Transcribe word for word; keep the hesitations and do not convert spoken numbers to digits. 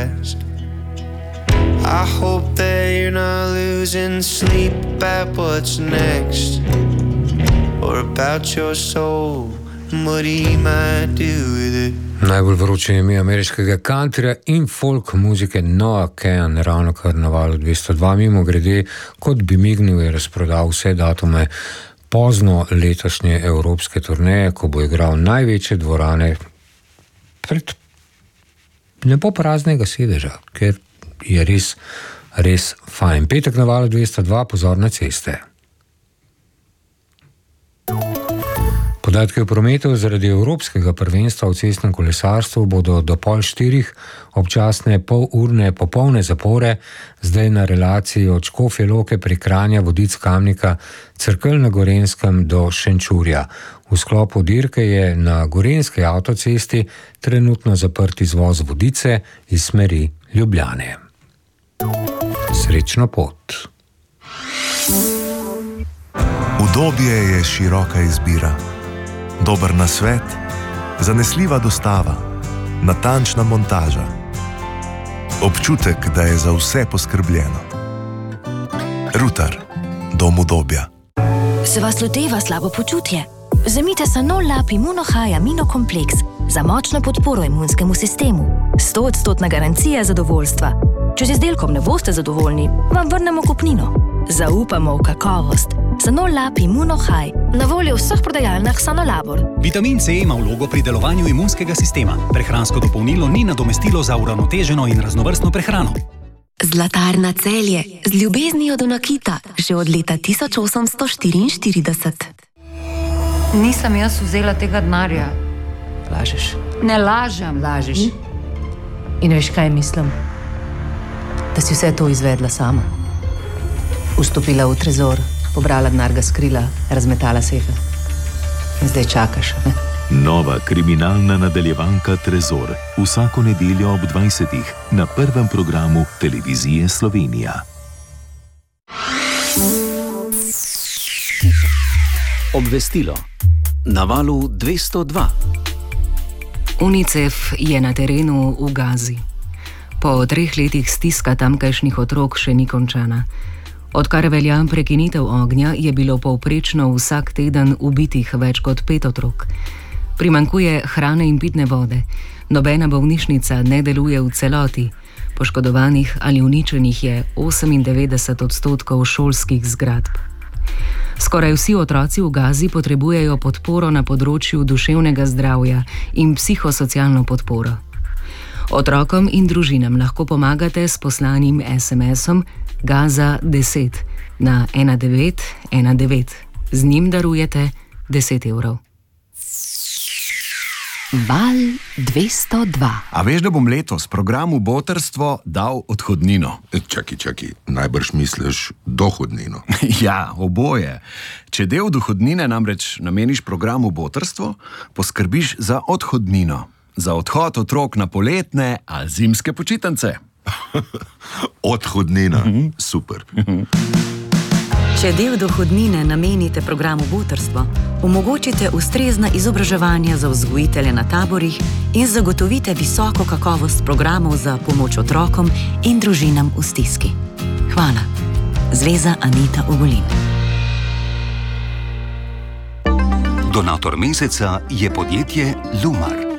past. I hope that you're not losing sleep about what's next, or about your soul and what he might do with it. Najbolj vroče ime ameriškega countryja in folk muzike Noah Kahan, ravno kar na valu dvesto dva, mimo grede, kot bi mignil, je razprodal vse datume pozno letošnje evropske turneje, ko bo igral največje dvorane pred ne bo praznega sedeža, ker je res, res fajn. Petek na valu dvesto dva, pozor na ceste. Podatki o prometu zaradi evropskega prvenstva v cestnem kolesarstvu bodo do pol štirih občasne polurne popolne zapore, zdaj na relaciji od Škofje Loke pri Kranja, Vodic, Kamnika, Cerkelj na Gorenjskem do Šenčurja. V sklopu dirke je na gorenjski avtocesti trenutno zaprt izvoz Vodice iz smeri Ljubljane. Srečno pot. Udobje je široka izbira. Dober nasvet, zanesljiva dostava, natančna montaža. Občutek, da je za vse poskrbljeno. Rutar, dom udobja. Se vas loteva slabo počutje? Vzemite Sanol Lab Immunohigh Aminokompleks za močno podporo imunskemu sistemu. sto odstotna garancija zadovoljstva. Če z izdelkom ne boste zadovoljni, vam vrnemo kupnino. Zaupamo v kakovost. Sanol Lab Immunohigh, na voljo v vseh prodajalnah Sanolabor. Vitamin C ima vlogo pri delovanju imunskega sistema. Prehransko dopolnilo ni nadomestilo za uravnoteženo in raznovrstno prehrano. Zlatarna Celje, z ljubeznijo do nakita, že od leta tisoč osemsto štiriinštirideset. Nisem jaz vzela tega denarja. Lažeš. Ne lažem. Lažeš. In veš, kaj mislim? Da si vse to izvedla sama. Vstopila v trezor, pobrala denar, ga skrila, razmetala sefe. In zdaj čakaš, ne? Nova kriminalna nadaljevanka Trezor. Vsako nedeljo ob dvajsetih na prvem programu Televizije Slovenija. Obvestilo. Na valu dvesto dva. UNICEF je na terenu v Gazi. Po treh letih stiska tamkajšnjih otrok še ni končana. Odkar velja prekinitev ognja, je bilo povprečno vsak teden ubitih več kot pet otrok. Primanjkuje hrane in pitne vode. Nobena bolnišnica ne deluje v celoti. Poškodovanih ali uničenih je osemindevetdeset odstotkov šolskih zgradb. Skoraj vsi otroci v Gazi potrebujejo podporo na področju duševnega zdravja in psihosocialno podporo. Otrokom in družinam lahko pomagate s poslanim es em esom Gaza deset na ena devet ena devet. Z njim darujete deset evrov. Val dvesto dva. A veš, da bom letos programu Botrstvo dal odhodnino? Čaki, čaki, najbrž misliš dohodnino. Ja, oboje. Če del dohodnine namreč nameniš programu Botrstvo, poskrbiš za odhodnino. Za odhod otrok na poletne ali zimske počitnice. Odhodnina, mm-hmm. Super. Mm-hmm. Če del dohodnine namenite programu Botrstvo, omogočite ustrezna izobraževanja za vzgojitelje na taborih in zagotovite visoko kakovost programov za pomoč otrokom in družinam v stiski. Hvala. Zveza Anita Ogulin. Donator meseca je podjetje Lumar.